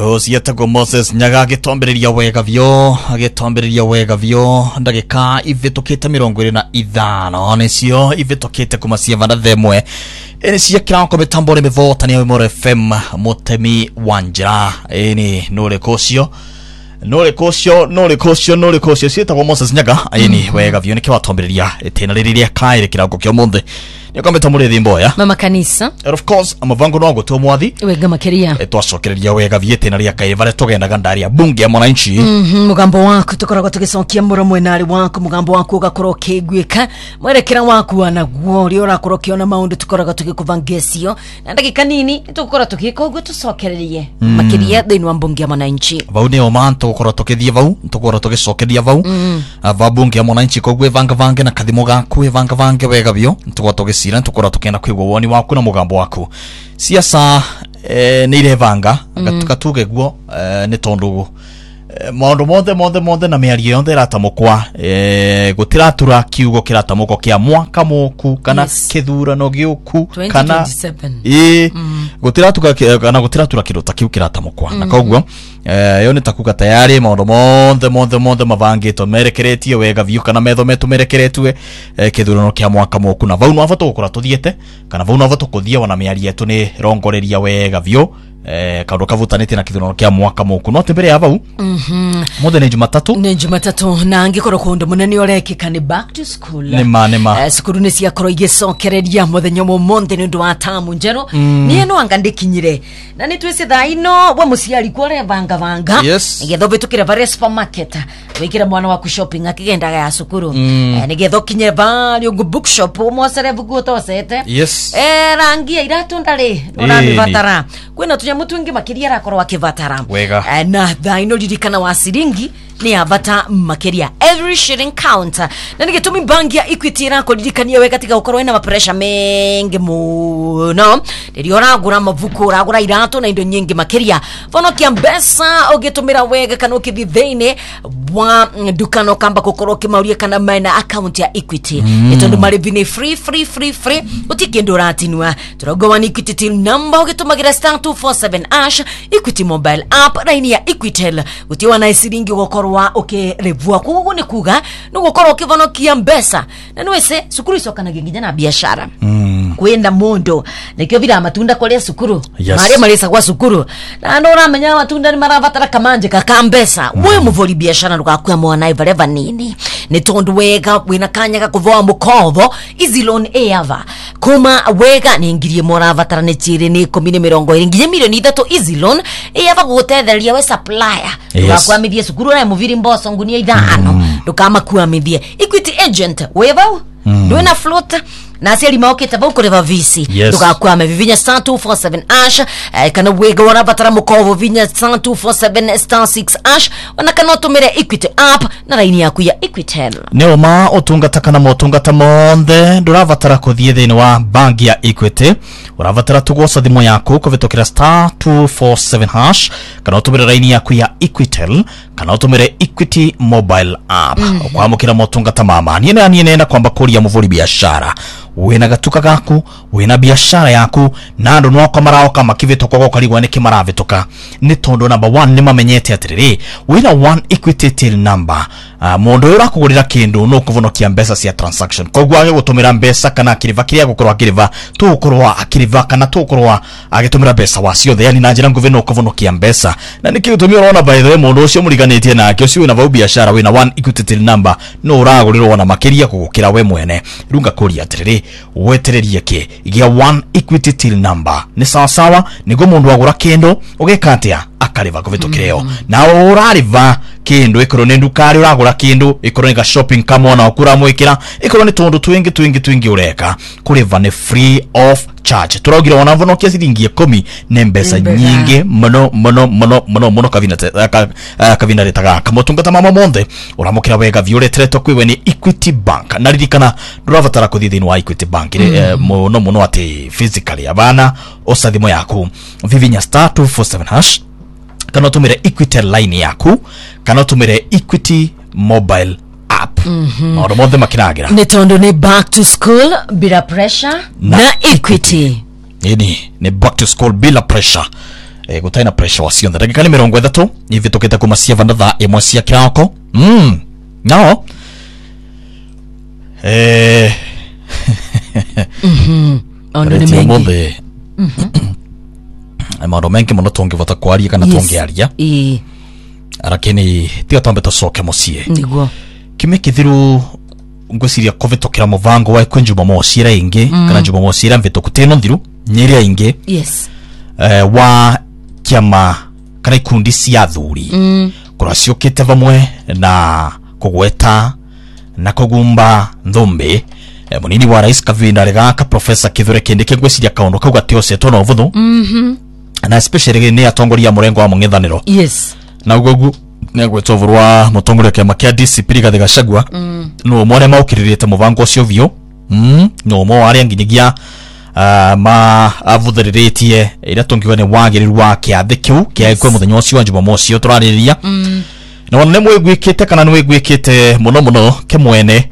Sietagwo Moses Nyaga agitombereria wega vyo ndagika ivitukite 25 nicio ivitukite kumacia vana themwe eni cia kirango mitambore mivotania Moro FM Mutemi Wanjira eni nore kosio sietagwo Moses Nyaga eni wega vyo niki watombereria etena ririria kaire kirango kyo munthe nikometa muri thimbo ya mama kanisa and of course amavango no gutu mwathi wega makeria twacokereria wega viete na ria kaire vale tugendaga ndari ya bunge ya mwananchi mugambo waku tukoragwo tugicokia muromo nari waku mugambo waku ugakorwo kigwika mwerekera waku anaguo ri urakorwo kiona maundu tukoragwo tugikuvangesio na ndagika nini tukoragwo tugikogwo tucokererie makeria thini wa bunge ya mwananchi vau ni omanto tukoragwo tukithie vau tukoragwo tugicokeria vau va bunge ya mwananchi kogwe vange na kathimo gaku vange wega vyo tukoragwo tugisira tukoragwo tukenda kwigwa woni waku na mugambo waku siasa ni ile vanga gatukatuge guo ni tondu maundu mothe na miario yothe ratamukwa gutiratura kiugo kiratamukwo kia mwaka muku kana kithurano giuku kana gutiratura kindu ta kiu kiratamukwa na koguo yo ni takuga tayari maundu mothe mavangito merekeretie wega vyu kana metho metu merekeretwe kithurano kia mwaka muku na vau no avato gukura tuthiete kana vau no avato kuthia wana miario yetu ni rongoreria wega vyu kaundu kavutanite na kithurano kia mwaka muku no tembere avau mothe ni Jumatatu na angikoro kundu munene orekika ni back to school nema sukuru ni cia koro igicokereria muthenya mumonde ni ndu wa tamu njero ni eno angandikinyire na ni twese thaino wa muciari kwore vanga nigetho bitukire va supermarket wikira mwana waku shopping akigenda ya sukuru nigetho kinye va ngo bookshop mwasere vugu tosete rangi iratu ndari urami vatara kwena tunya mutu ngi makiria rakoro wakivatara na thaino ririkana wa siringi ni abata makeria every shilling count na nigetumi bangi ya Equity rako ririkania we katika ukorwo ina mapresha mengi muno ndio ragura mavuko ragura irato na indo nyingi makeria fono kia mbesa ugitumira wega kana ukithithine wa dukano kamba kokoro kimauria kana maina account ya Equity etondo marivini free utikendo ratinwa turogowa ni Equity till number ugitumagira *247# Equity mobile app raini ya Equitel utiwa na siringi gokoro wa revua kugu ni kuga nugukorwo kivonokia mbesa na nwese sukuru isokana nginya na biashara kwenda mondo nikyo vira matunda kole sukuru marisa kwa sukuru na ndo ramenya matunda ni maravatara kamanje kakambesa mwe muvoli biashara ndukakwa mwana ivareva nini ni tondu wega wina kanya ka kuvoa mukovo easy loan ever kuma wega ni ngirie moravatara ne chire ni 1020 ngiye milioni 3 easy loan ever gutetheria we supplier ndukakwa mithie sukuru na muviri mboso ngunia ithano ndukama kuwa mithie Equity agent weva ndwena float na asili maoketa vau kureva visi ndukakwa mevinya *247# kana wega wana vatara mukovo vinya *247*6# wana kana tumire Equity app na laini yaku ya Equitel neo ma otungata kana motungata monde nduravatara kuthie thini wa banki ya Equity uravatara tugosa thimo yaku kuvitokira *247# kana utumire laini yaku ya Equitel kana utumire Equity mobile app kwamukira motungata mama ni nenda kwamba kuria muvuri biashara wena gatuka gaku wena biashara yaku na ndo no kamarao kama kivitoka kwa kaligwa ni kimaravitoka ni tondo number 1 ni mamenyete atiriri wena 1 Equity till number mondo yora kugurira kindu no kuvonokia mbesa cia transaction kogwa age gutumira mbesa kana kiriva kiria gukorwa kiriva tu gukorwa akiriva kana tu gukorwa agitumira mbesa wacio the yani na njira nguvi no kuvonokia mbesa na nikitumira ona by the way mondo ucio muriganitie na akio cio na vau biashara wena 1 Equity till number no uragurirwo na makiria kugukira we mwene runga kuria atiriri wetererie ke igia 1 Equity till number ni sawa nigo mundu agura kendo ugekatia akariva kuvitukireo na urariva kendo ikoro ne ndukari uragura kendo ikoro nga shopping kama ona okura mwikira ikoro ni tondu twingi ureka kuriva ni free of charge turagira wana vonokia siringi 10 ne mbesa nyingi mono kavina retaga kamotungata mama monde uramukira wega violetreto kwiwe ni Equity Bank na ririkana nduravatara kuthithini wa Equity Bank mono ati physically abana osathimo yaku vivinya *247# kana tumire Equity line yaku kana tumire Equity mobile app maundu mothe makiragira ni tondu ni back to school bila pressure na Equity ni back to school bila pressure gutaina pressure wasio ndagika ni 30 hivi tukita kumasia vandatha imwe cia kirako no Ono ni mengi maundu mengi muno tungivota kwaria kana tungiaria lakini tiga tombe tucoke mucie niguo kime kithiru ngwiciria kuvitokera muvango wa kwenju Jumamosi ira ingi kana Jumamosi ira mvitukuteno thiru nyiria ingi wa kiama kana ikundi cia athuri kuraciukite vamwe na kugweta na kugumba nthumbi munini wa rais Kavinda Regaka Professor Kithure Kindiki ngwiciria kaundu kau gatiosetwo no vuthu na especially ni atongoria murengo wa mung'ethaniro na ugogu negwetwo vurwa mutongoria kiama kia DCP Rigathi Gachagua no mwone maukiriririte muvango ucio vyo no mo ari nginyagia ma avuthiritie ira tungiwa ni wagiriru wa kiathi kiu kia kwe muthenya ucio wa Jumamosi ucio turariria na wone mwigwikite kana ni wigwikite muno kemwene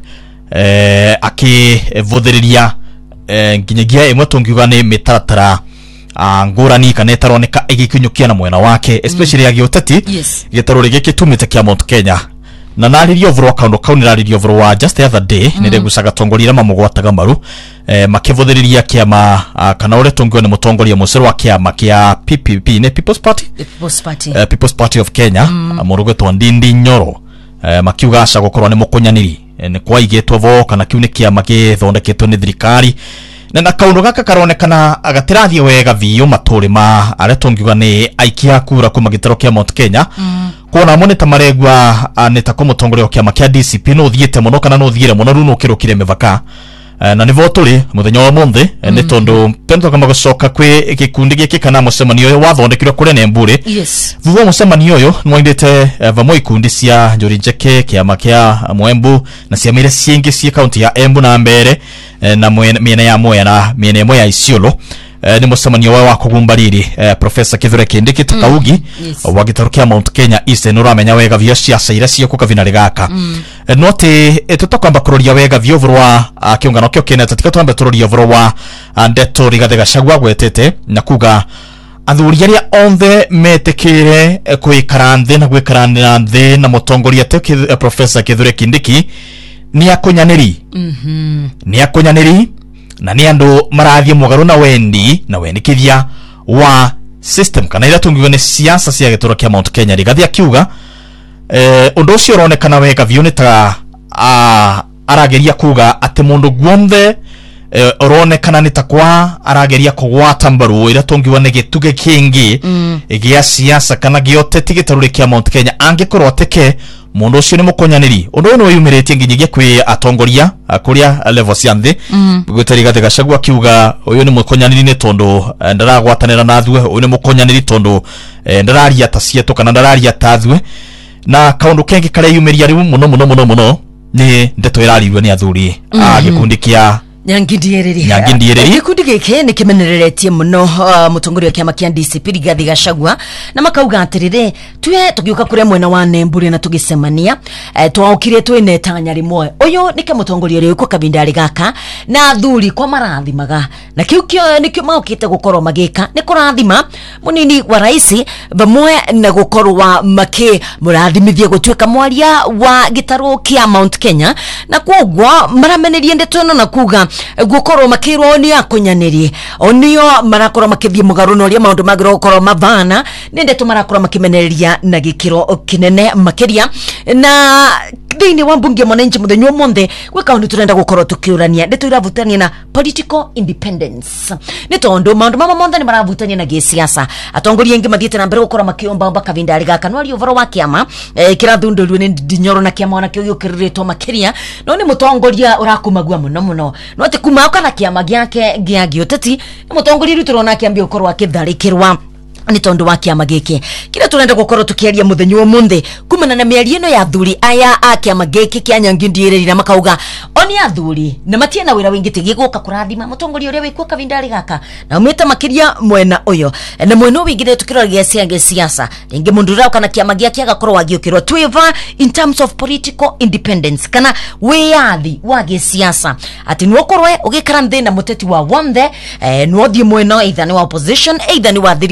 akivuthiriria nginyagia imwe tungiwa ni mitaratara ngurani kana itaroneka igikinyukia na mwena wake especially agioteti gitaruri gikitumite kia Mount Kenya na naririo vro kaundu kauniraririo vro wa just the other day nire gucaga tongorira mamugwataga maru makivuthiriria kiama kana ure tungiwa ni mutongoria muceru wa kiama kia PPP ne People's Party of Kenya murugwetwo Ndindi Nyoro makiuga aca gukorwo ni mukunyaniri ni kwaigetwo vo kana kiu ni kiama githondeketwo ni thirikari na kaundu gaka karonekana agatirathie wega viyo maturi ma aria tungiuga ni aikia kura kuma gitaro kia Mount Kenya kuona moneta maregwa neta ko mutongoria kiama kia DCP no thiete muno kana no thiire muno runo kirukire mivaka na nivo turi muthenya wa munthe ni tondu pento kama gucoka kwi gikundi giki kana mucemanio uyu wathondekirwo kure Nembure vuva mucemanio uyu nwendete vamwe ikundi cia Njuri Njeke kiama kia Mwembu na cia mire ciengi cia kaunti ya Embu na Mbere na miena ya Mwea na miena imwe ya Isiolo ni mucemanio wa kugumbariri Professor Kithure Kindiki takaugi wa gitaro kia Mount Kenya East no ramenya wega vyo ciaca ira cio ku Kavinda Regaka note tutakwamba kuroria wega vyo vurwa kiungano kio kene tatika twambe turoria vurwa Ndeto Rigathi Gachagua gwetete na kuga athuri aria onthe metekire kuikara nthi na gwikarana nthi na mutongoria te Professor Kithure Kindiki ni akunyaniri ni akunyaniri na ni andu marathie mugaru na wendikithia wa system kana ira tungiwa ni siasa cia gitoro kia Mount Kenya Rigathi akiuga undu ucio uronekana wega vyo ni ta arageria kuga ati mundu guonthe uronekana ni takwa arageria kugwata mbaru ira tungiwa ni gituge kingi gia siasa kana gioteti gitaruri kia Mount Kenya angikorwo ateke mundu ucio ni mukunyaniri undu no yumiritie nginyagia kwi atongoria kuria level cia nthi gwitari Rigathi Gachagua kiuga uyu ni mukunyaniri ni tondu ndaragwatanira na thwe uyu ni mukunyaniri tondu ndararia ta cietu kana ndararia ta thwe na kaundu kengi kare yumiria riu muno ni ndeto irarirwe ni athuri gikundi kia Nyangindiereri gikundi giki ni kimenereretie muno mutongoria kiama kia DCP Rigathi Gachagua na makauga atirire tue tugiuka kure mwena wa Nembure na tugicemania twaukire twine tanya rimwe uyu nike mutongoria ri ku Kavinda Regaka na athuri kwa marathimaga na kiu kio nikio maukite gukorwo magika ni kurathima munini wa rais vamwe na gukorwa make murathimithie gutweka mwaria wa gitaro kia Mount Kenya na kwoguo maramenerie ndeto no na kuga gukorwo makirwo ni akunyaniri onio marakorwo makithie mugaru no ria maundu magiro gukorwo mavana ndeto marakorwo makimenereria na gikiro kinene makiria na thini wa mbunge mwananchi muthenya umonthe gwika undu turenda gukorwo tukiurania ndeto iravutania na political independence ni tondu maundu mama monthe ni maravutania na gisiasa atongoria ingi mathiete na mbere gukorwo makiomba Kavinda Regaka no ari uvoro wa kiama kirathundurwe ni Ndinyoro na kiama na kio gikiriritwo makiria no ni mutongoria urakumagua muno no ati kuma kana kiama giake gioteti ni mutongoria ruturona akiambia ukorwo akitharikirwa ni tondu wa kiama giki kile turenda gukorwo tukiaria muthenya umunthe kumana na miario no ya athuri aya a kiama giki kia Nyangindiereri na makauga oni athuri na matie na wira wingi tigiguka kurathima mutongoria uria wikwo Kavinda Regaka na umeta makiria mwena uyo na mwena wingire tukiroria siasa ingi mundu rao kana kiama giki agakorwo agiukirwa twiva in terms of political independence kana wiathi wa gisiasa ati nuokorwe ugikara nthi na muteti wa wonthe nuothie mwena either ni wa opposition either ni wa thirikari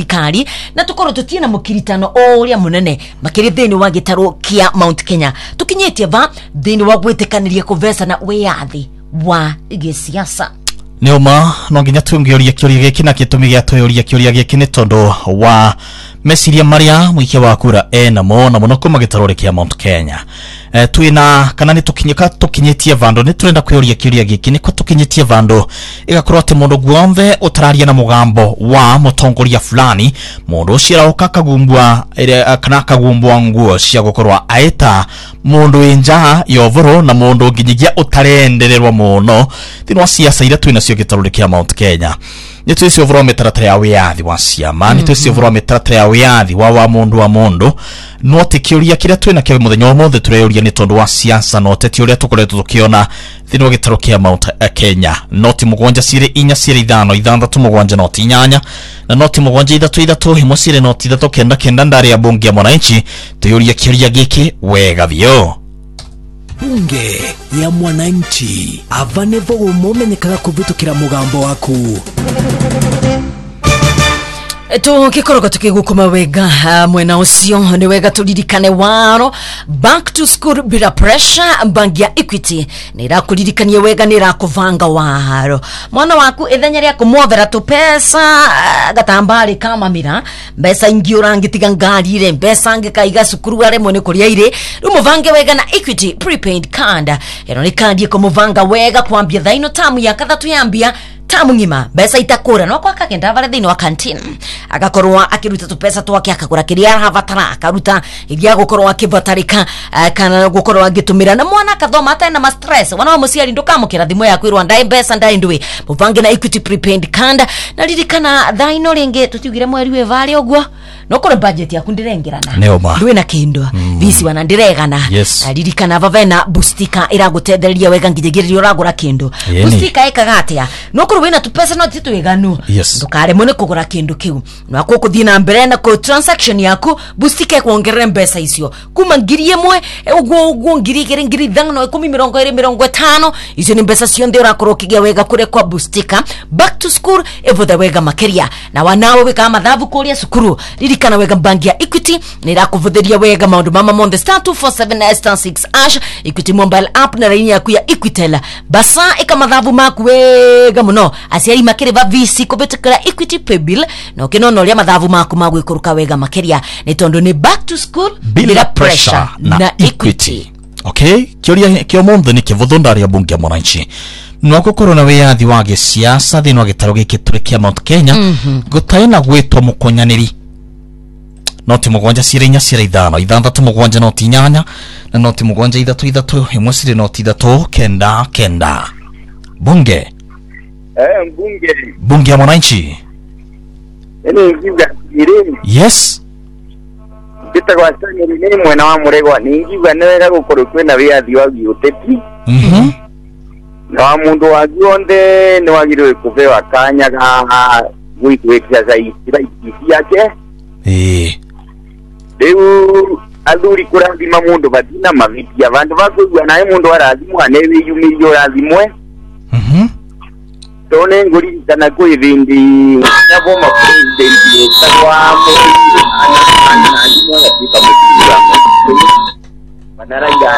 Equity na tukoro tutina mukiritano oria munene makiri thini wa gitaro kia Mount Kenya tukinyetie va thini wa gwitikaniria kuvesa na wiathi wa gisiasa Neoma no nginya tungioria kioria giki na kitumi gia tuyoria kioria giki ni tondu wa mesiria maria muikia wa kura na muno kuma gitarore kia Mount Kenya twina kana ni tukinyetie vando ni turenda kuyoria kioria giki ni kwa tukinyetie vando igakorwo ati mundu guonthe utararia na mugambo wa mutongoria fulani mundu ucio ukakagumbwa kana kagumbwa nguo cia gukorwa aita mundu inja yovoro na mundu nginyigia utarendererwa muno thino siasa ira twina cio gitarore kia Mount Kenya ni twisi ovoro metaratara ya wiathi wa ciama ni twisi ovoro metaratara ya wiathi wa mundu no tikioria kira twina kia muthenya omothe tureyoria ni tondu wa siasa no tetioria tukoretwo tukiona thino gitaro kia Mount Kenya noti mugwanja sire inya sire ithano ithandatu mugwanja noti inyanya na noti mugwanja ithatu himo sire noti ithatu kenda ndari ya bunge ya mwananchi tuyoria kioria giki wega bio bunge ya mwananchi avanevo umumenyekaga kuvitukira mugambo waku tukikoroga tukigukuma wega mwena ucio ni wega turirikane waro back to school bila pressure bangi ya Equity nira kuririkania wega nira kuvanga waro mwana waku ithenya ria kumwovera tu pesa gatambari kama mira mbesa ingi urangitiga ngari ile mbesa ngikaiga sukuru are mwene kuria ire rumuvange wega na Equity prepaid card ero ni kandi kumuvanga wega kwambia thaino tamu ya kathatu yambia tamu ngima besa itakura no kwa kagenda vale thini wa canteen agakorwa akiruta tu pesa twake akagura kiria havatara akaruta iria gukorwa akivatarika kana gukorwa agitumira na mwana kathoma ata na stress wana wa musiari ndukamukira thimo ya kwirwa ndai besa ndai ndui muvange na Equity prepaid card na ririkana thaino ringi tutiugire mweri we vale ogwo no kore budget yaku ndirengerana ndui na kindo visi wana ndiregana ririkana vavena bustika iragutendereria wega ngijegererio ragura kindo bustika ekagatia no kore wena tu pesa no titu eganu ndukare mone kugura kindu kiu no akoko thina mbere na ko transaction yaku bustika kuongerera mbesa icio kuma ngiri emwe ugwo ngiri thangano 10-20-50 icio ni mbesa cionde urakoro kigia wega kure kwa bustika back to school evothe wega makeria na wanawe weka mathabu kuria sukuru ririkana wega bangi ya Equity nirakuvutheria wega maundu mama monde *247*6# Equity mobile app na raini yaku ya Equitel basa ikamathabu maku wega muno asiari makire va visi kubetekera Equity pay bill no kinono ria mathabu maku magwikuruka wega makeria ni tondu ni back to school bila pressure na Equity. Okay kioria kio monde ni kivudhonda ria bunge ya mwananchi nwako korona wiathi wa gisiasa thini wa gitaro giki turekia Mount Kenya gutaina gwitwa mukonyaniri noti mugwanja sire inya sire ithano ithandatu mugwanja noti inyanya na noti mugwanja ithatu imwe sire noti ithatu kenda bunge bunge ya mwananchi yes bita kwa sanya ni mwena wa muregwa ningiwa newega gukoro kwena wiathi wa giuteti na mundu wa gionde ni wagirwe kuvewa kanya ga gwikwekia zaidi yake Deu aduri kurathima mundu batina mavitia vandu vakuigua naye mundu arathimwa newe yumirio rathimwe tone nguri kana kwivindi nabo mapresident kwa madaraja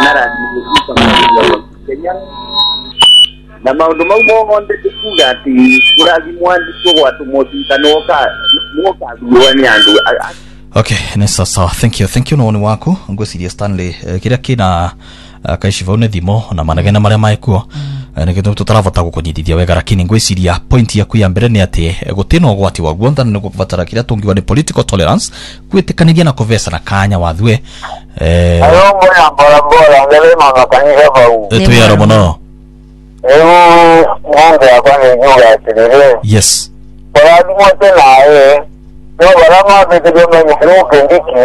Kenya na maundu mau monde tukuga ati kurathimwa ndiko watu motitano ka muka duani andu. Okay, nesa sawa. Thank you no ni wako. Ngwesiria Stanley kiria kina kaishiva ne thimo na managena maria maikuo. Nikitu tutaravota gukunyithithia wega lakini ngwesiria point yaku ya mbere ni ati gutino gwati wa gwonda ni guvatara kiria tungiwa ni political tolerance kwitikaniria na kovesa na kanya wathwe ayo mbona bora ngele mama kanisa bau etu ya romono ngombe akwane nyuga tirire yes kwa dumote nae no barama betego mwenye kendiki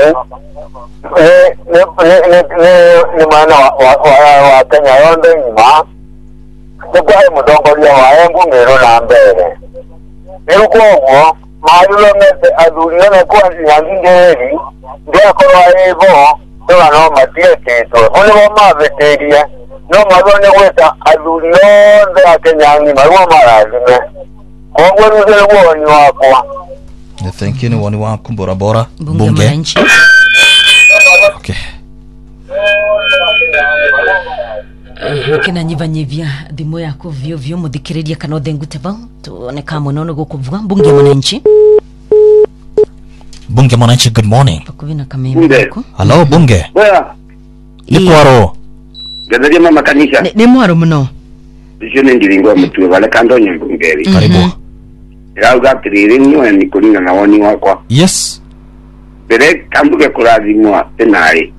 ni maana wa Kenya yondo nyuma kwa mudongoria wa embu ngero na mbere niko ogwo mayulo mete adulio kwa nyanginderi ndia kwa evo no matiete to ole mabeteria no mabone weta adulio ndia Kenya ni marwa marazime ogwo nzero woni wakwa Thank you ni woni waku bora bora bunge. Okay. Kina nyivanyivya thimu yako vyo vyo muthikiriria kana thengute ba tuone kama nono gukuvwa bunge mwananchi. Bunge mwananchi, good morning. Pakuvina kama yako. Hello bunge. Bora. Ni kwaro. Gazadia mama kanisa. Ni mwaro mno. Jone ndiringwa mtu wale kandonye mbungeri. Karibu. Rauga tiririnywe ni kulinga na woni wakwa. Yes. Bere kambuge kurazimwa tenari.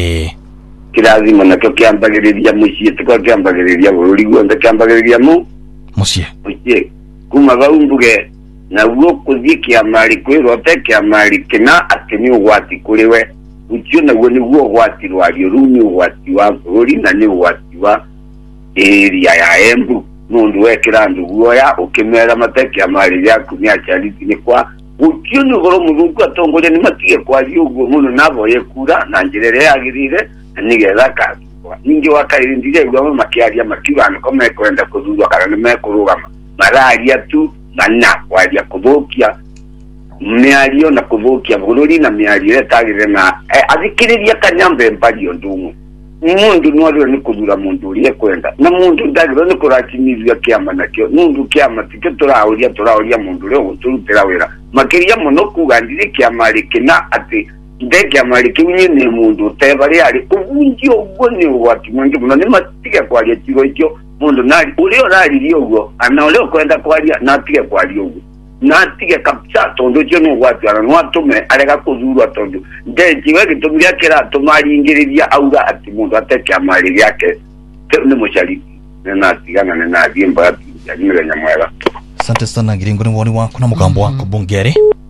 Kirazimo nakyo kiambagiriria mushie tukwa kiambagiriria bururi gwonde kiambagiriria mushie. Kuma baumbuge na ugo kuzikia mali kwero tekia mali kina atini ugwati kuriwe ucio na gwo niguo ugwati rwario rumi ugwati wa bururi na ni ugwati wa area ya Embu nundu wekira nduguo ya ukimera matekia mali yaku ni achariti ni kwa ucio ni goro murungu atongoria ni matige kwa yugo muno nabo yekura na njirere yagirire nigetha kazwa ningi wakairindire gwa makiaria makibana kome kwenda kuzuzwa kana ni mekurugama mararia tu mana waria kuthukia miario na kuthukia bururi na miario etagire na athikiriria kanyambe mbario ndungu mundu nwario ni kuthura mundu urie kwenda na mundu ndagiro ni kurachimithia kiama nakio mundu kiama tike turauria mundu rio guturutira wira makiria muno kuga ndiri kiama rikina ati ndege amariki nyine mundu tebari ari ubunji ubwo ni wati mundu muno ni matige kwaria kigo ikyo mundu nari ulio nari riogo ana ulio kwenda kwaria natige kwaria ugo natige kapcha tondo cyo no wati ara nwatume arega kuzuru tondo ndeji we gitumira kira tumari ingiriria auga ati mundu ateke amari yake ni mushari na tigana na bimba yanyire nyamwera. Asante sana Ngiringo ni woni wako na mugambo wako bungere.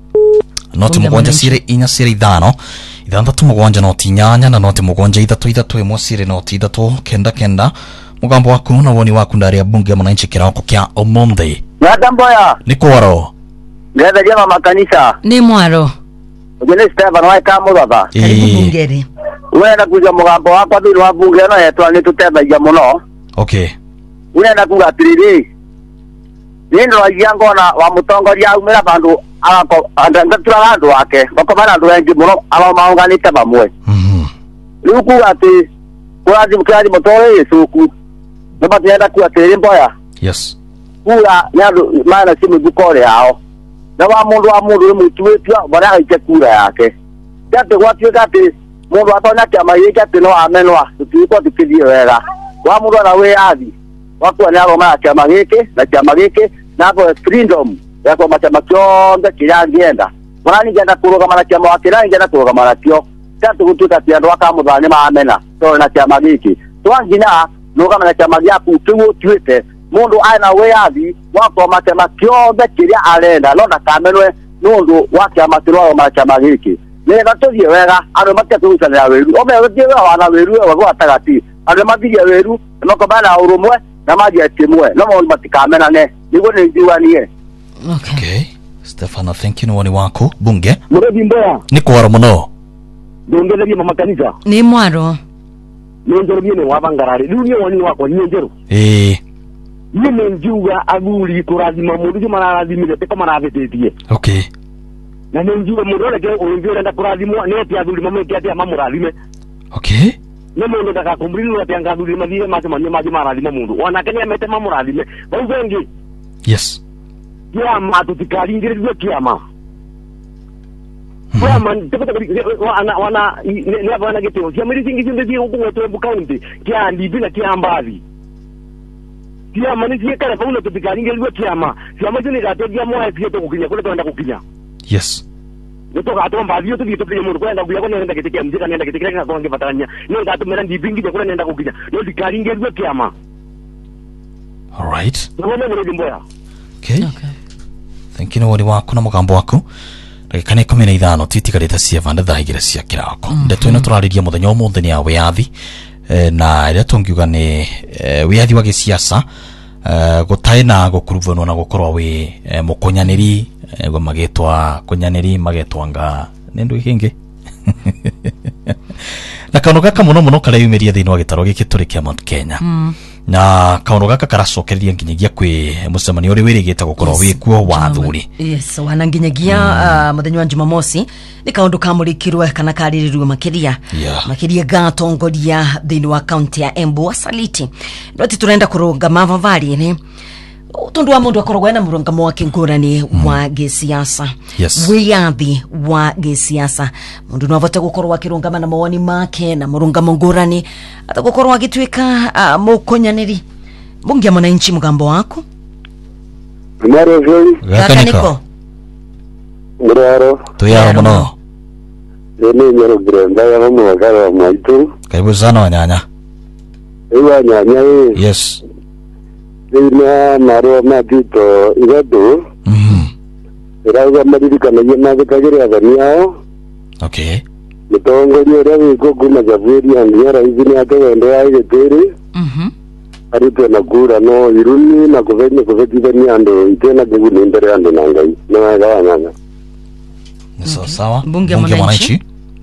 Noti mugwanja sire inya sire ithano ithandatu mugwanja noti inyanya na noti mugwanja ithatu imwe sire noti ithatu kenda mugambo waku na woni waku ndari ya bunge mwananchi kirako kya omonde Nadamboya ni kwaro ngetha jema makanisa ni mwaro ugene Stefan wa kama baba karibu bungeri wena kuja mugambo wakwa thiri wa bunge no yetwa ni tutebagia muno. Okay Wena kuga tiriri nindo wajangona wa mutongoria umira bandu alako andangatura bandu wake bakobana andu wengi muno aba maunganite bamwe ruku ati kurazi mukirazi motore yesuku nabatienda kuwa tiri mboya. Yes Kura nyandu maana simu bukore yao na wa mundu mutwetwa bara aike kura yake kate gwatwe kate mundu atonya kiama yake ati no amenwa tutiko tukithie wega wa mundu na we athi wako na ro ma kiama gike na go freedom ya kwa chama kionde kirangienda mwana ngenda kurugama na chama wa kirangienda kurugama na kio kate gutuka tiando akamuthani maamena to na chama giki twangina nugama na chama gyaku tuwo twite mundu aina we athi wako matema kionde kiria arenda no ndakamenwe nundu wake amatiro ma chama giki nenda tuthie wega andu mataturucanira weru omewe wana weru wa tagati andu mathirie weru makobana urumwe na maji atimwe no mundu matikamenane nigo ninjuanie. Okay Stefano, thank you woni wako bunge Murebi mboya ni kwaro muno ndongele mama kanisa ni mwaro njero biene wabangarare dunia woni wako ni njero yime njuga aguri kurazima mundu jo mararazimire te kama ravetetie. Okay na njuga mundu leke unjira nda kurazimwa ne tia aguri mama tia mamurazime. Okay ne mundu ndaka kumbrilo tia aguri madire maji marazima mundu wana kenya mete mamurazime bauzengi. Yes Kiama tutikaringire kiama man tepata wana ne bana geteo kia miri singi zinde huko wetu county kia ndibina kia mbazi kia mani sie kala fauna tutikaringe lwe kiama kia majuni gategia moya sie to kukinya kule kwenda kukinya. Yes Nitoka atomba bio tu tupiye mundu kwenda kuya kwa nenda kitikia mzika nenda kitikia kwa nge batanya nenda atumera ndibingi je kule nenda kukinya no dikaringe lwe kiama. All right Ngone ngone dimboya. Okay thank you woni wako na mugambo wako kane komena ithano titigarite cia vanda thaigira cia kirako ndeto ino turariria muthenya umuthi ni ya wiathi na ria tungiuga ni wiathi wa gisiasa gutai na gukuruvanwa na gukorwa wi mukunyaniri go magetwa kunyaniri magetwanga nindu kingi na kano gaka muno kare yumeria thini wa gitaro giki turi kia Mount Kenya na kaundu gaka karacokereria nginyagia kwi mucemanio uri wirigite gukorwo wikuo wa athuri. Yes, wana nginyagia muthenya wa Jumamosi ni kaundu kamurikirwe kana karirirwe makiria gatongoria thiini wa county ya Embu Asaliti. Ndoti turenda kurunga mavavari ni tundu wa mundu akoragwo na murungamo wa kingurani wa gisiasa. Wiyathi wa gisiasa mundu no avote gukorwo akirungama na mawoni make na murungamo ngurani atagukorwo agitwika mukonyaniri. Bungia mwananchi mugambo wako Maro Joy gakaniko Muraro tuyaro muno ni nyoro grenda ya mwagara maitu. Karibu sana Wanyanya. Ewa nyanya yes ina maro matito igado iraga maririkana yena gitagira abaniao. Okay, mutongoria ria wiko kuma Javeri andiara izini ate wendo ya igitiri arito na gura no iruni na kuvetithania andu itena nguguni mbere andu na ngai na Wanyanya. So sawa. Bunge mwananchi.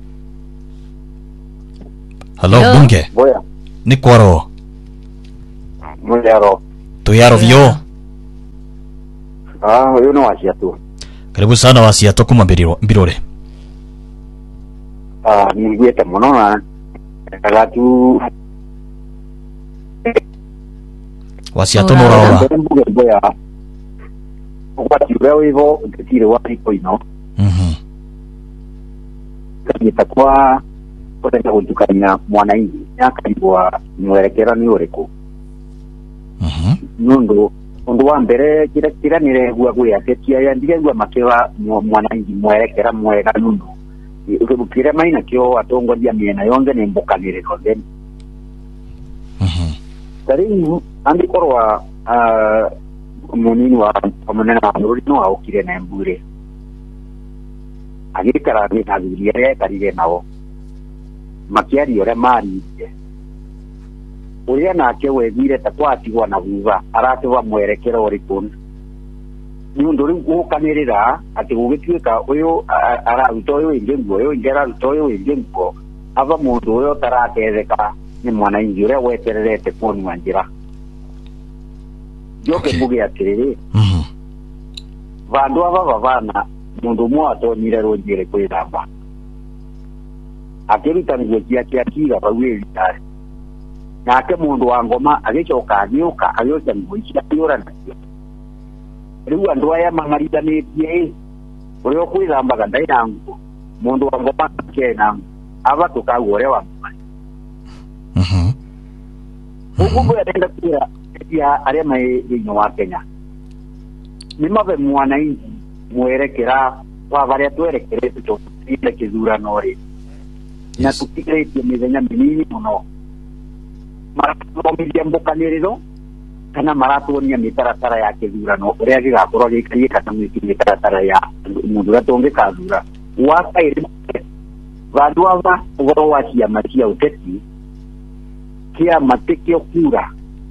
Hello bunge. Boya. Ni kwaro. Muyaro. Tuyaro vyo. Uyu no Wasiatu. Karibu sana Wasiatu kuma Mbirore. Ningwete muno na kagatu Wasiatu no rawa. Boya. Ukwati leo hivyo ndetire wapi ino. Nitakuwa kutenda kutukania mwananchi yakaiwa mwerekera ni uriku. Nundu wa mbere kira niregua gwiatetia ya ndigegua makiwa mwananchi mwerekera mwega nundu ukibukire maina kio atongoria miena yonge ni mbukaniriro then tari andikorwa munini wa munene wa ruri no aukire na mbure agikara ni athuri aria karire nao makiari ore mari uria nake wethire ta kwatigwa na vuva aratiwa mwerekero uriku nundu riu gukanirira ati gugituika uyu araruta uyu ingengo uyu ingera ruta uyu ingengo ava mundu uyu taratetheka ni mwananchi uria wetererete kuonwa njira joke buge atiriri vandu ava vavana mundu mwe atonyire rujire kwithamba akiruta niguo ciake akiga vau ĩritari nake mundu wa ngoma agicoka agĩũka agĩoca nguo icio akĩũra nacio rĩu andũ aya mang'arithanĩtie ũrĩa ũkwĩthambaga ndarĩ na nguo mundu wa ngoma akena ava tũkagua ũrĩa wa ngoma ũguo arenda kwĩra arĩa marĩ thĩinĩ wa Kenya nĩ mave mwananchi mwerekera wa varia twerekerete tũthiĩte kĩthurano rĩ na tũtigarĩtie mĩthenya mĩnini mũno maratuthomithia mbukanĩrĩro kana maratuonia mĩtaratara ya kĩthurano ũrĩa gĩgakorwo gĩikarie kana mĩtaratara ya mũndũ ũrĩa tũngĩkathura wa kaĩrĩ vandu ava ũhoro wa ciama cia ũteti kĩama tĩkĩo kura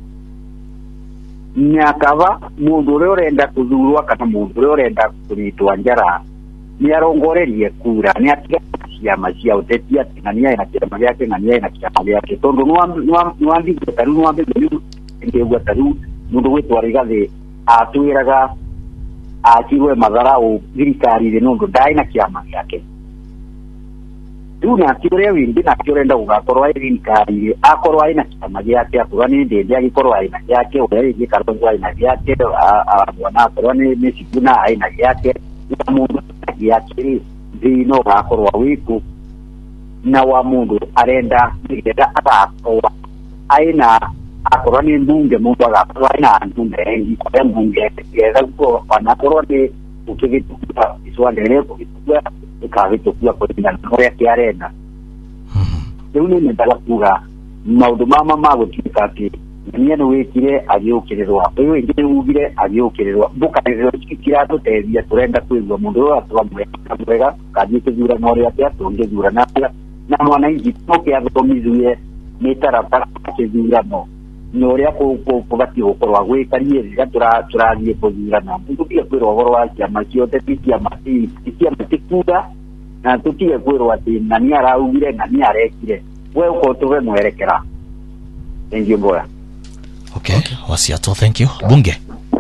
nyakava mundu ũrĩa ũrenda kuthurwa kana mundu ũrĩa ũrenda kũnyitwa njara nĩ arongorerie kura nĩ atiga ciama cia ũteti ati na nĩ ena kĩama gĩake na nĩ ena kĩama gĩake tondũ nĩwambigire tarĩu nĩwambigire ngĩgua tarĩu mũndũ gwĩtwa Rigathĩ atwĩraga akirwe matharau thirikari-inĩ nũndũ ndarĩ na kĩama gĩake rĩu nake ũrĩa wĩndi nake ũrenda gũgakorwo arĩ thirikari-inĩ akorwo arĩ na kĩama gĩake akorwo nĩ Ndĩndĩ agĩkorwo arĩ na gĩake ũrĩa rĩngĩ Kalonzo arĩ na gĩake mwana akorwo nĩ Sifuna arĩ na gĩake na mũndũ gĩake thĩinĩ ũgakorwo wĩku na wa mũndũ arenda nĩgetha agakorwo arĩ na akorwo nĩ mbunge mũndũ agakorwo arĩ na andũ mengi kũrĩa mbunge getha onakorwo nĩ ũkĩgĩtukua icua ndere kũgĩtukua ĩkagĩtukua kũringana na ũrĩa kĩarenda rĩu nĩ nyendaga kuga maũndũ mama magũtuĩka atĩ niĩ nĩ wĩkire agĩũkĩrĩrwa ũyũ ĩngĩ nĩ ugire agĩũkĩrĩrwa mbũkanĩrĩro ciratũteithia tũrenda kwĩgua mũndũ ũyũ atũga mwega kanjĩ kĩthurano ũrĩa atĩa tũngĩthurana na mwananchi tũke athomithie mĩtaratara ya kĩthurano nĩ ũrĩa kũbatiĩ gũkorwo gwĩkarie rĩrĩa tũrathiĩ kũthurana tũtige kwĩrwo ũhoro wa ciama ciothe ti ciama tikuga na tũtige kwĩrwo atĩ na nĩ araugire na nĩ arekire we ũkorwo tũve mwerekera thengiũ mboya Okay. Wasiato, thank you. Bunge.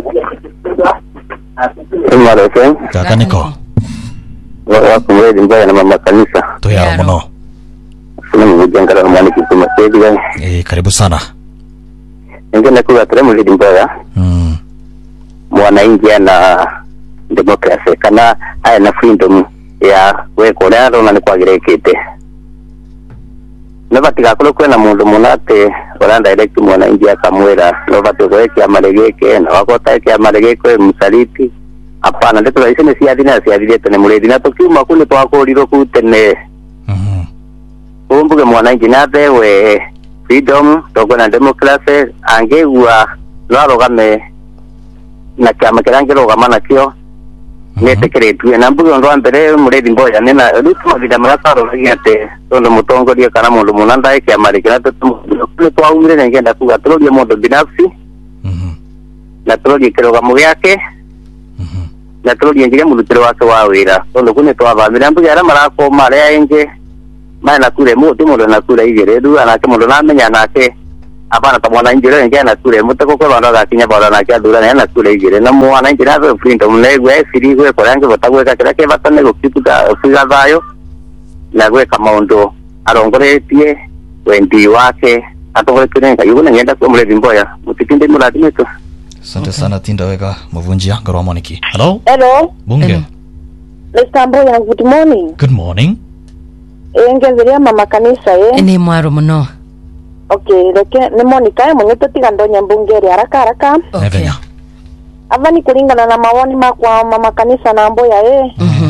Kaka niko. Wako mwezi mbaya na mama kanisa. Toyaro muno. Sina mjangala mwani kituma sedi. Karibu sana. Ngene kuwa tere mwezi mbaya. Mwana India na democracy kana aya na freedom ya weko lero na kwa girekete. Nabatiga kwena mundu munate oranda direct mwana India kamwera nobate kwa maregeke na wakota kwa maregeke msaliti. Hapana ndio iseme siadile tene muledi na tukiuma kule twakoriro kutene. Kumbuke mwana India we freedom tokona democracy angegwa narogame na kama kirangiro gamana kio netekeretwe na mbugo ndo ambere muredi mboya nena rutu vida makaro ngate tondo mutongoria kana mundu munanda yake amarikira tutu twaumire ngenda kuga turogie mundu binafsi na turogie kirogamo yake na turogie ngire mundu wake wa wira tondo kune twavamira mbugo ara marako maria enge mana kure mundu na kure igere du anake mundu namenya nake apana tamwana injire ngena kure mutako ko bana gakinya bana na kya dura na kure igire na mwana injira ve freedom ne gwe siri gwe korange batagwe ka kira ke batane go kituka figa bayo na gwe kama ndo arongoretie wendi wake atogore kinenga yuko ngenda kwa mle bimboya mutikinde muladime to. Asante sana Tinda weka mavunjia ngoro moniki. Hello Bunge. Mr. Mboya, good morning. Good morning. Ngezeria mama kanisa ni mwaro muno. Okay, reke ni Monica mwenye tutiga ndonya mbungeri haraka. Okay. Avani kulingana na mawoni makwa mama kanisa na Mboya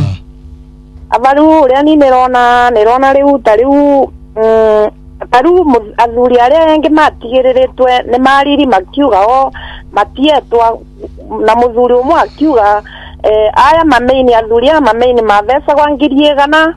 avaru ria ni nerona riu tariu taru athuri aria engi matigiriritwe ni mariri makiuga o matietwa na muthuri umwe akiuga aya mameini athuri aya mameini mathesa kwa ngiri igana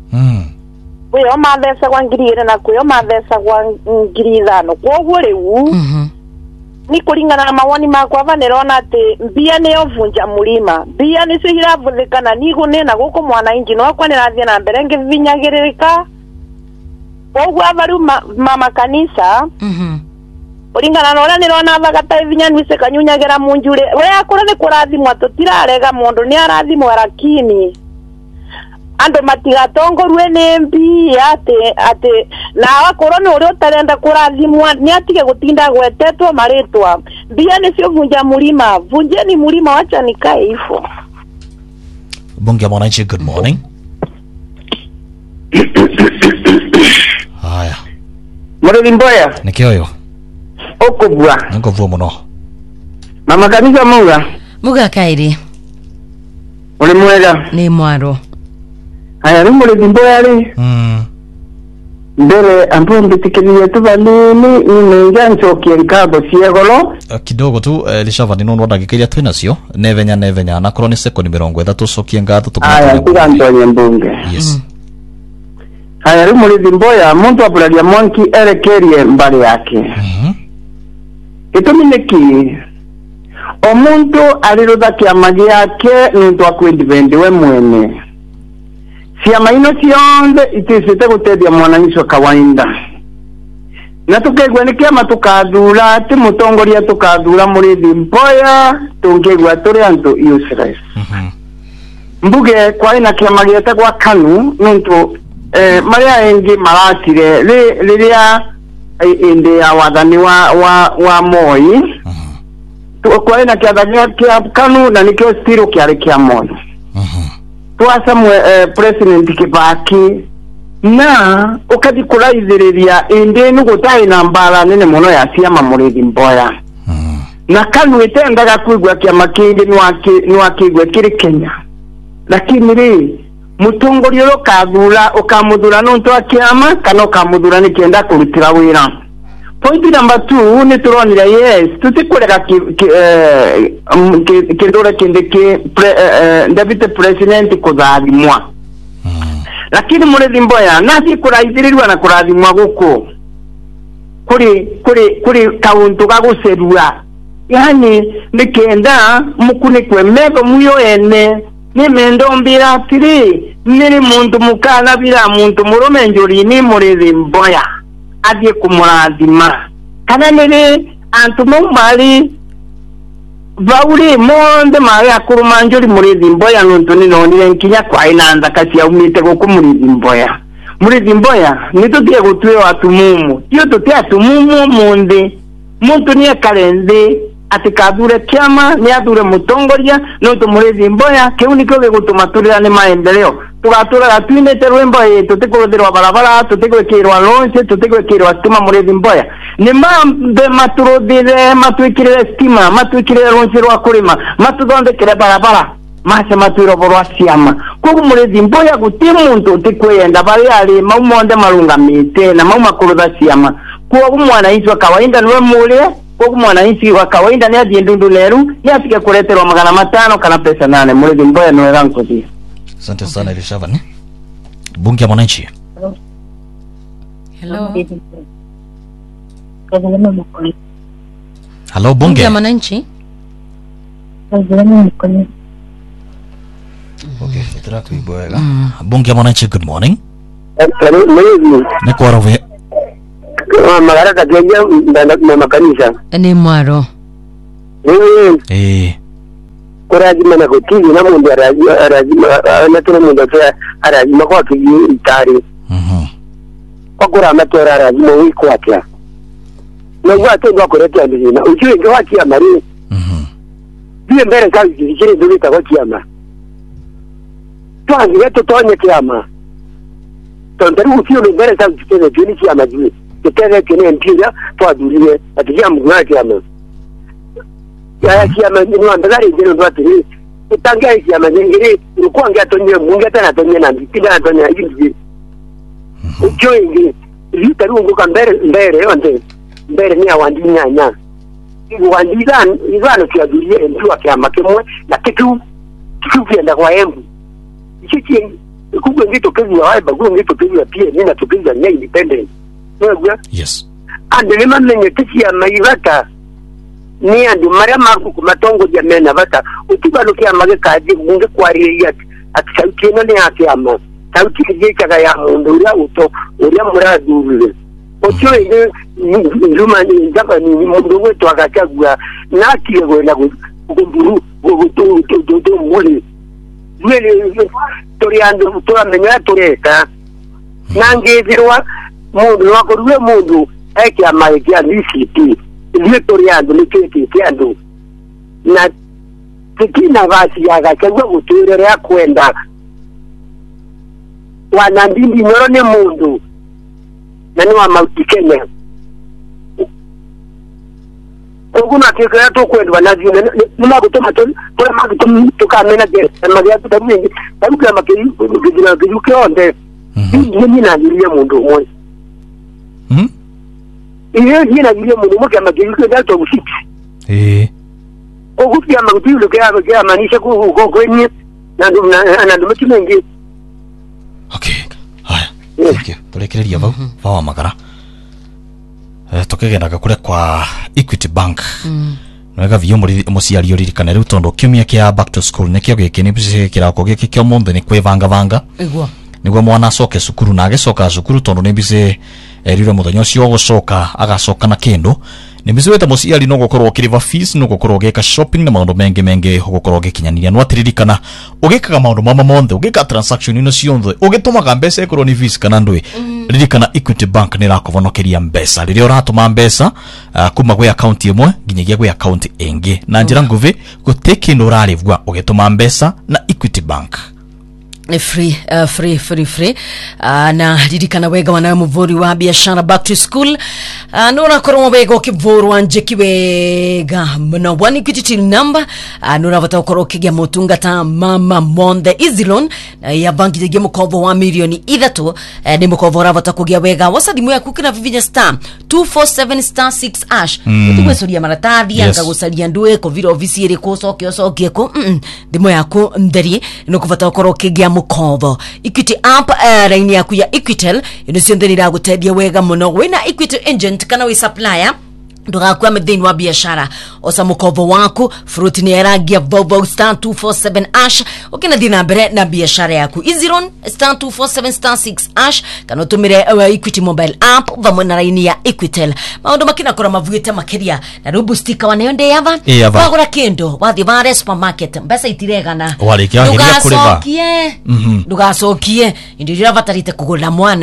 Weyo mathesa kwa ngiri igana na kuyo mathesa kwa ngiri ithano kwoguo riu ni kuringana na mawoni makwa vanerona ati mbia ni ovunja mulima mbia ni cihiravuthikana nigu nina guku mwana inji no kwa nirathie na mbere ngivinyagiririka kwoguo avaru mama kanisa uringana na uria nirona vagata ivinyanwise kanyunyagira munjure we akora ni kurathimwa tutirarega mundu ni arathimwa lakini ando matigatongorwe ni mbia ati na wakoro ni uri utarenda kurathimwa ni atige gutinda gwetetwo maritwa mbia ni cio vunja mulima vunjeni mulima wacha nikae ifo. Bunge mwananchi, good morning. Haya Muredi Mboya nikioyo okubwa ngovua muno mama kanisa muga kairi uri mwega ni mwaro. Haya ni Muredi Mboya ri mbere ambapo mbitikiria tu balini inenga nchokie nkabo siegolo kidogo tu lishava ni nono ndagikiria twinacio nevenya na kroni seko ni 30 sokie ngatho tukana. Haya tigantonye mbunge. Yes. Haya ni Muredi Mboya muntu apularia mwanki erekerie mbali yake. Itumi niki omuntu aliruda kiamagi yake nuntu akwindivende we mwene siama ino sionde itisite gutedia mwananchi wa kawaida na tukegwa ni kiama tukadura ati mutongoria tukadura Muredi Mboya tungegwa turi antu useless mbuge kwa ina kiama giete kwa KANU nuntu maria engi maratire riria indi ya wathani wa Moi kwa ina kiathagia kia KANU na nikio stiro kiari kia Moi tuasa president Kibaki na ukadi kuraithiriria indi nugutai na mbara nene muno ya siama Muredi Mboya na KANU itendaga kuigwa kiama kingi nwakigwe kiri Kenya lakini ri mutongoria ro kathura ukamudura nuntu akiama kana ukamudura ni kenda kurutira wira. Point number 2 ni turonira yes tutikurega kindore kindiki deputy president kuthadimwa lakini Muredi Mboya nasi kuraithirirwa na kurathimwa guku kuri kauntu gagucerua yani nikenda mukunikwe mego muyo ene ni mendombira tiri niri muntu mukana bila muntu murume njuri ni Muredi Mboya adie kumurathima kana niri antu mumali vauli monde mari akuru manjuri muri Mboya nuntu ni nonire nkinya kwa inanza kasi ya umite ko muri Mboya nitutie gutwe watu mumu iyo tutie atumumu munde muntu ni akarenze atikadure kiama ni adure mutongoria nuntu muri Mboya kiuniko gigutumaturira ni maendeleo tugatura twine terwembo yetu tutikwedirwa barabara tutikwedirwa lonse tutikwedirwa stima muri Mboya ni mambe maturudire matwikire stima matwikire lonse rwa kurima matudondekere barabara mase matwiro borwa siama kuko muri Mboya guti muntu utikwenda bari ali maumonde marungamite na maumakuruda siama kuko mwana inzi wa kawaida niwe mule kuko mwana inzi wa kawaida ni adindundu leru ni afike kuleterwa 500 kana pesa 8 muri Mboya niwe rankozi. Asante sana Elishavan. Bunge ya Mwananchi. Hello. Hello Bunge ya Mwananchi. Okay, itara kuiboega. Bunge ya Mwananchi, good morning. Niko arawe. Magaraka kenya na makanisa. Ni mwaro. Kurajima na kutigi na mundu arajima na tuna mundu arajima kwa kitari. Kwa kura matora arajima wiko wakia. Na watu ndio kuretea ndina. Ukiwe ndio wakia mari. Bia mbere kazi zikiri ndio kwa kiama. Twangi wetu tonye kiama. Tonderu ukio mbere kazi zikiri ndio kiama juu. Kitele kene mpira twadurie atijia mgwa kiama. Ya kiama ni ndagari ndio ndo atiri. Utangia kiama nyingine ulikuwa ngiatonye mungu tena tonye na mpira tonye hivi. Ukio ingi litaru nguka mbere onde mbere ni awandi nyanya. Iwandigan izano kiadurie ndio kiama kemwe na kitu kienda kwa embu. Ichi kubwa ngito kazi ya haiba kubwa ngito kazi ya pia nina tukiza ni independent. Yes. Ande mamenye tishia mairata ni andi marama kumatongo jamena bata utibalukia magekaji munge kwariya atsaukieno ni akyama sauti kijeka ya mundu ya uto uriya muradurire otyo ine njuma ni ndaka ni mundu wetu akachagua nakiye kwenda kugunduru gutu muli mwele toriando toramenya toreka nangezirwa mundu wakoruwe mundu eki amaiki alisiti ilitoriando niketi kiando na tikina basi yakachagua guturere ya kwenda wanandindi nyorone mundu nani wa mautikenya oguna keka to kwenda nazi nima gutoma to kwa magutum tukamena je magia tutabingi tabuka makiri gidina giduke onde ni na ndiye mundu mwe iyo yina ndiye mundu mwe kama giduke dato busiti ogutia magutilu kwa manisha ko kwenye na ndo mtimengi. Okay. Haya. Thank you. Tulekereria vao magara. Tokegenda kule kwa Equity Bank. Nwega vyo musiari yoririkana riu tondo kiumia kia back to school nekio gikini bise kirako giki kyo monde ni kwivanga igwa nigwo mwana acoke cukuru na agicoka cukuru tondo ni bise erire muthenya ucio gucoka agacoka na kindu ni bise weta musiari no gukorwo kiriva fees no gukorwo gika shopping na maundu mengi gukorwo gikinyaniria no atiririkana ugikaga maundu mama monde ugika transaction ino cionthe ugitumaga mbeca ikorwo ni fees kana ndui ririkana Equity Bank ni rakuvonokeria mbeca riria uratuma mbeca kuma gwe account imwe nginyagia gwe account ingi na njira nguvi guteke no rarivwa ugituma mbeca na Equity Bank free na ririkana wega wanawe muvuri wa biashara back to school nuna koroma wega ukivurwa njeki wega mna one Equity till number nuna vata ukoro kigia motungata mama monde easy loan ya banki jege mukovo wa milioni ithatu ni mukovo ravata kugia wega wasadimu ya kukina vivinya star 247 star 6 ash utigwe soria maratathi anga gusaria ndue ko viro ofisi ko soke ko dimo yako nderi no kuvata ukoro kigia mukovo Equity app raini yaku ya Equitel ino cionthe niraguteithia wega muno wina Equity agent kana we supplier ndugakua methini wa biashara osa mukovo waku fruit ni eragia Volvo star 247 ash ukina thina mbere na biashara yaku Easyron star 247 star 6 ash kana utumire Equity mobile app vamwe na raini ya Equitel maundu makina kora mavuite makiria na rubu sticker wanayonde yava wagura kendo wathi vare supermarket mbesa itiregana walikia hiria kuriva ndugacokie indirira vatarite kugula mwana